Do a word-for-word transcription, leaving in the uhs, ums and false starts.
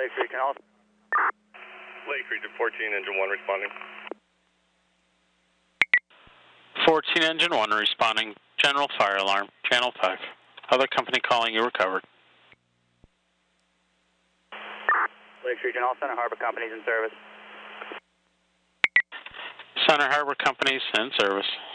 Lake Region, all. Lake Region fourteen, engine one responding. fourteen, engine one responding. General fire alarm, channel five. Other company calling you recovered. Lake Region, all Center Harbor companies in service. Center Harbor companies in service.